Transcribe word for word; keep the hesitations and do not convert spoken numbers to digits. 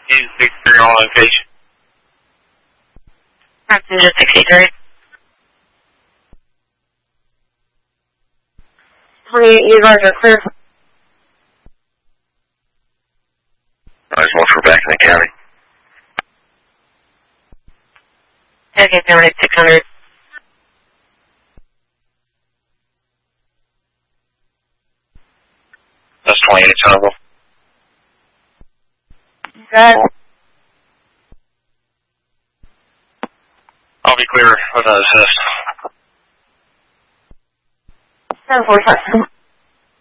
Is sixty-three on location. Passenger sixty-three. Three, you guys are clear. I just want for back in the county. Okay, seventy six hundred. That's twenty-eight total. Good. I'll be clear with an assist. Ten four five.